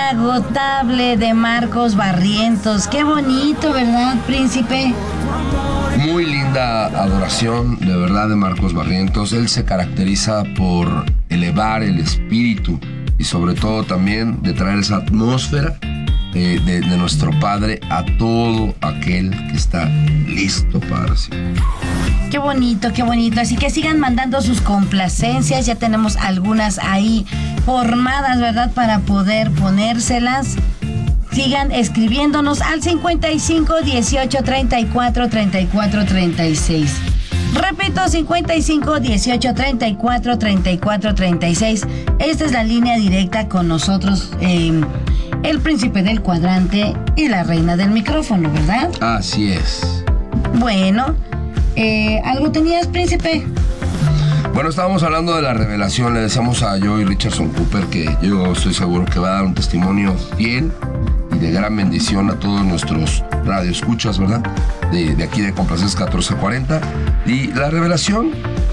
inagotable de Marcos Barrientos. Qué bonito, ¿verdad, príncipe? Muy linda adoración, de verdad, de Marcos Barrientos. Él se caracteriza por elevar el espíritu y sobre todo también de traer esa atmósfera de nuestro Padre a todo aquel que está listo para recibir. Qué bonito, qué bonito. Así que sigan mandando sus complacencias. Ya tenemos algunas ahí formadas, ¿verdad? Para poder ponérselas. Sigan escribiéndonos al 55 18 34 34 36. Repito, 55 18 34 34 36. Esta es la línea directa con nosotros, el príncipe del cuadrante y la reina del micrófono, ¿verdad? Así es. Bueno, ¿algo tenías, príncipe? Bueno, estábamos hablando de la revelación. Le decíamos a Joy Richardson Cooper que yo estoy seguro que va a dar un testimonio fiel y de gran bendición a todos nuestros radioescuchas, ¿verdad? De aquí de Complacencias 1440. Y la revelación